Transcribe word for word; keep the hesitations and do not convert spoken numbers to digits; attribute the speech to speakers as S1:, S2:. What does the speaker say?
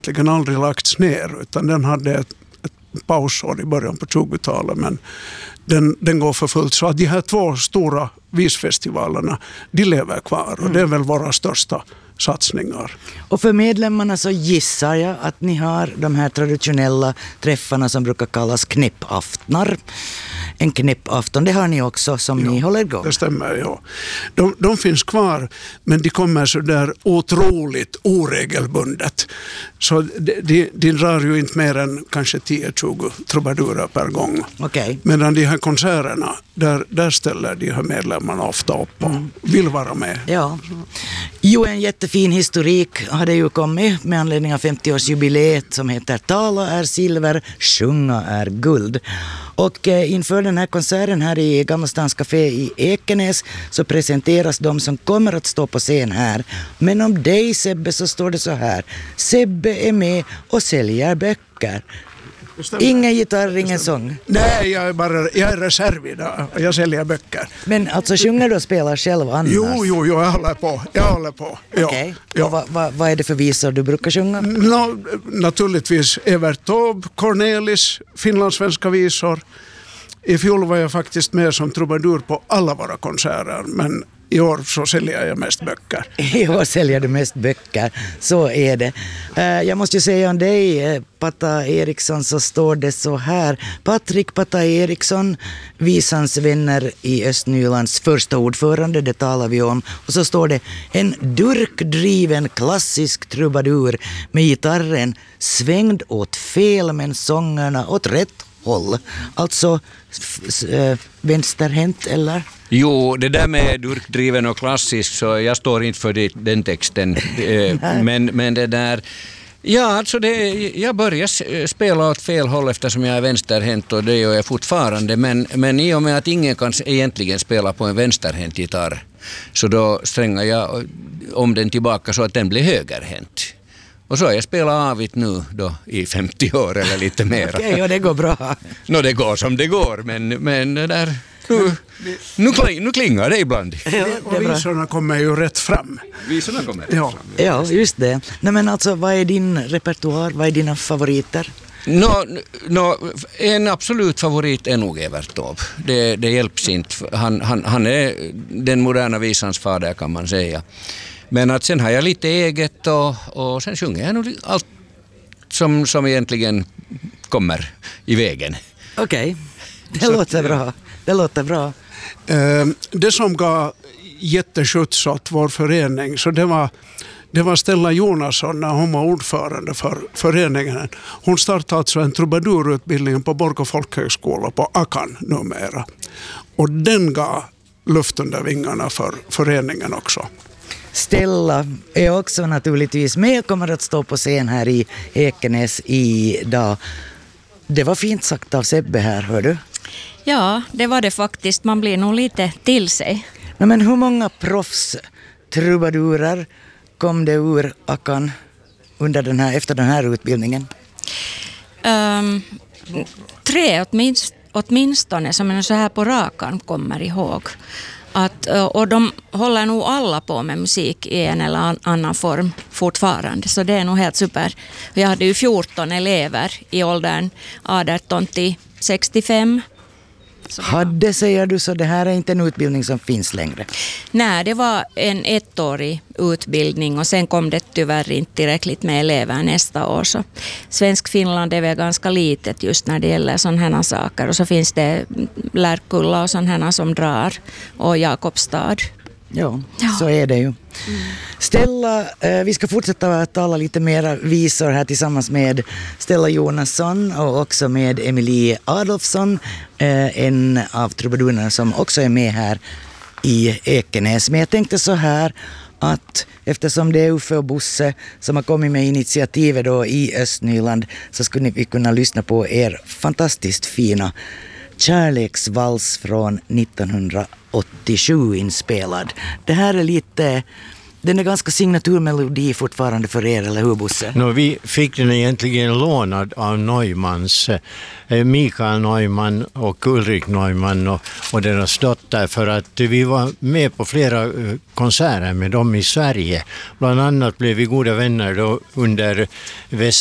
S1: egentligen aldrig lagts ner, utan den hade ett, ett pausår i början på tjugotalet, men den, den går för fullt. Så att de här två stora visfestivalerna, de lever kvar och det är väl våra största satsningar.
S2: Och för medlemmarna så gissar jag att ni har de här traditionella träffarna som brukar kallas knäppaftnar. En knäppafton, det har ni också som
S1: Ja,
S2: ni håller igång.
S1: Det stämmer, ja. De, de finns kvar, men de kommer så där otroligt oregelbundet. Så de, de, de drar ju inte mer än kanske tio tjugo trubadurer per gång.
S2: Okej.
S1: Medan de här konserterna, där, där ställer de här medlemmarna ofta upp och mm. vill vara med.
S2: Ja. Jo, en jättefin historik hade ju kommit med anledning av femtioårsjubileet som heter Tala är silver, sjunga är guld. Och eh, inför den här konserten här i Gamla Stans Café i Ekenäs så presenteras de som kommer att stå på scen här. Men om dig, Sebbe, så står det så här: Sebbe är med och säljer böcker. Ingen gitarr, ingen sång.
S1: Nej, jag är bara jag är reserv idag. Jag säljer böcker.
S2: Men alltså sjunger du och spelar själv annars?
S1: Jo, jo, jo, jag håller på. Jag håller på. Ja,
S2: Okej.
S1: ja.
S2: Och vad, vad, vad är det för visor du brukar sjunga?
S1: No, naturligtvis Evert Taube, Cornelis, finlandssvenska visor. I fjol var jag faktiskt med som trubadur på alla våra konserter, men i år så säljer jag mest böcker.
S2: I år säljer du mest böcker, så är det. Jag måste ju säga om dig, Patta Eriksson, så står det så här: Patrik Patta Eriksson, Visans vänner i Östnylands första ordförande, det talar vi om. Och så står det: en durkdriven klassisk trubadur med gitarren svängd åt fel men sångerna åt rätt håll. Alltså f- äh, vänsterhänt, eller?
S3: Jo, det där med durkdriven och klassisk, så jag står inte för det, den texten. men, men det där... Ja, alltså det, jag börjar spela åt fel håll eftersom jag är vänsterhänt, och det gör jag fortfarande. Men, men i och med att ingen kan egentligen spela på en vänsterhänt gitarr, så då strängar jag om den tillbaka så att den blir högerhänt. Och så har jag spelat avigt nu då i femtio år eller lite mer.
S2: Okej, okay, och det går bra.
S3: Nå, det går som det går, men, men det där... Nu, nu, kling, nu klingar det ibland.
S2: Ja,
S1: och visorna kommer ju rätt fram.
S3: Visorna kommer rätt
S1: ja.
S3: fram.
S2: Ja, just det. Nej, men alltså, vad är din repertoar? Vad är dina favoriter?
S3: No, no, en absolut favorit är nog Evert Taube. Det, det hjälps inte. Han, han, han är den moderna visans fader, kan man säga. Men att sen har jag lite eget, och, och sen sjunger jag nog allt som, som egentligen kommer i vägen.
S2: Okej, okay. det låter bra. Det låter bra.
S1: Det som gav jätteskjuts åt vår förening, så det var, det var Stella Jonasson när hon var ordförande för föreningen. Hon startade alltså en trubadurutbildning på Borgå folkhögskola på Akan numera. Och den gav luft under vingarna för föreningen också.
S2: Stella är också naturligtvis med och kommer att stå på scen här i Ekenäs idag. Det var fint sagt av Sebbe här, hör du?
S4: Ja, det var det faktiskt. Man blir nog lite till sig.
S2: No, men hur många proffs trubadurer kom det ur Akan under den här, efter den här utbildningen?
S4: Um, tre åtminst, åtminstone som jag så här på rakan kommer ihåg. Att, och de håller nog alla på med musik i en eller annan form fortfarande. Så det är nog helt super. Vi hade ju fjorton elever i åldern arton till sextiofem.
S2: Hade, säger du, så det här är inte en utbildning som finns längre?
S4: Nej, det var en ettårig utbildning och sen kom det tyvärr inte tillräckligt med elever nästa år. Så Svensk Finland är väl ganska litet just när det gäller sådana här saker. Och så finns det Lärkulla och sådana här som drar, och Jakobstad.
S2: Ja, ja, så är det ju. Mm. Stella, eh, vi ska fortsätta att tala lite mer visor här tillsammans med Stella Jonasson och också med Emilie Adolfsson, eh, en av trubadurerna som också är med här i Ekenäs. Men jag tänkte så här att eftersom det är Uffe och Bosse som har kommit med initiativet då i Östnyland, så skulle vi kunna lyssna på er fantastiskt fina kärleksvals från nittonhundraåttiosju inspelad. Det här är lite den är ganska signaturmelodi fortfarande för er, eller hur Bosse?
S5: No, vi fick den egentligen lånad av Neumanns, eh, Mikael Neumann och Ulrik Neumann och, och deras dotter, för att vi var med på flera eh, konserter med dem i Sverige. Bland annat blev vi goda vänner då under väst